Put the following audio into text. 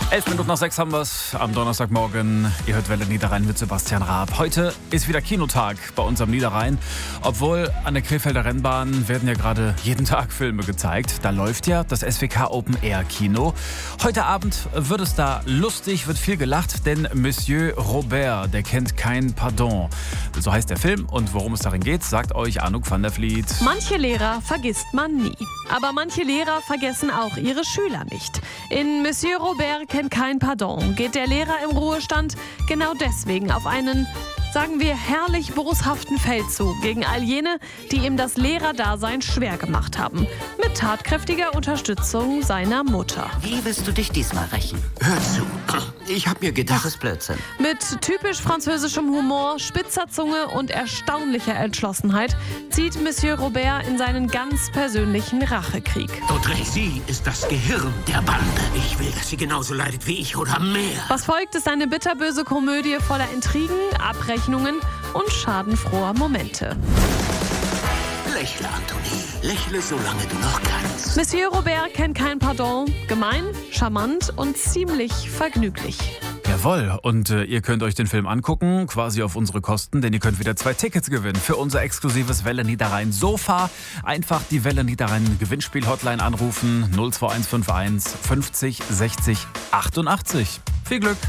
11:05 haben wir es am Donnerstagmorgen. Ihr hört Welle Niederrhein mit Sebastian Raab. Heute ist wieder Kinotag bei uns am Niederrhein. Obwohl an der Krefelder Rennbahn werden ja gerade jeden Tag Filme gezeigt. Da läuft ja das SWK Open Air Kino. Heute Abend wird es da lustig, wird viel gelacht, denn Monsieur Robert, der kennt kein Pardon. So heißt der Film und worum es darin geht, sagt euch Anouk van der Vliet. Manche Lehrer vergisst man nie. Aber manche Lehrer vergessen auch ihre Schüler nicht. In Monsieur Robert kennt kein Pardon geht der Lehrer im Ruhestand genau deswegen auf einen, sagen wir, herrlich boshaften Feldzug gegen all jene, die ihm das Lehrerdasein schwer gemacht haben. Mit tatkräftiger Unterstützung seiner Mutter. Wie willst du dich diesmal rächen? Hör zu, ich hab mir gedacht... Das ist Blödsinn. Mit typisch französischem Humor, spitzer Zunge und erstaunlicher Entschlossenheit zieht Monsieur Robert in seinen ganz persönlichen Rachekrieg. Audrey, sie ist das Gehirn der Bande. Ich will, dass sie genauso leidet wie ich oder mehr. Was folgt, ist eine bitterböse Komödie voller Intrigen, Abrechnungen und schadenfroher Momente. Lächle, Anthony. Lächle, solange du noch kannst. Monsieur Robert kennt kein Pardon. Gemein, charmant und ziemlich vergnüglich. Jawohl, und ihr könnt euch den Film angucken, quasi auf unsere Kosten, denn ihr könnt wieder 2 Tickets gewinnen für unser exklusives Welle Niederrhein Sofa. Einfach die Welle Niederrhein Gewinnspiel-Hotline anrufen, 02151 50 60 88. Viel Glück!